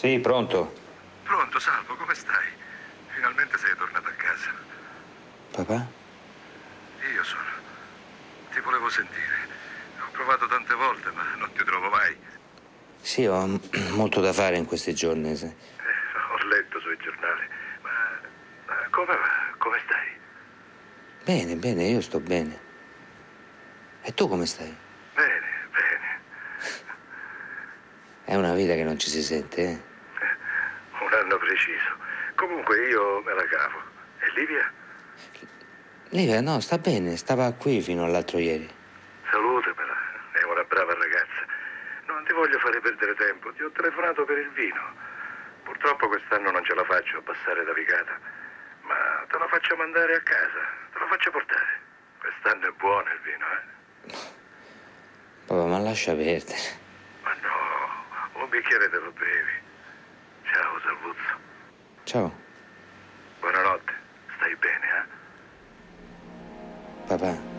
Sì, pronto. Pronto, Salvo, come stai? Finalmente sei tornato a casa. Papà? Io sono. Ti volevo sentire. Ho provato tante volte, ma non ti trovo mai. Sì, ho molto da fare in questi giorni. Sì. Ho letto sui giornali. Ma come va? Come stai? Bene, bene, io sto bene. E tu come stai? Bene, bene. È una vita che non ci si sente, eh? Un anno preciso. Comunque io me la cavo. E Livia? Livia, no, sta bene, stava qui fino all'altro ieri. Salutamela. È una brava ragazza. Non ti voglio fare perdere tempo. Ti ho telefonato per il vino. Purtroppo quest'anno non ce la faccio a passare da Vicata. Ma te lo faccio mandare a casa. Te lo faccio portare. Quest'anno è buono il vino, eh? Papà, ma lascia perdere. Ma no, un bicchiere te lo bevi. Ciao, Salvuzzo. Ciao, Buonanotte. Stai bene, eh? papà.